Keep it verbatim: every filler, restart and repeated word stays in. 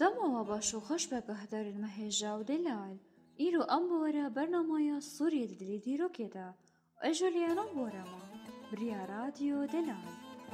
دەمەوە باش و خۆش بە گەهدەرن مەهێژا و دەلال ئیرۆ ئەم بۆرە بەرنامەیە سووری دلی دیرۆکێدا ئەژۆلیانە بۆرەمە بریا رادیۆ دەلال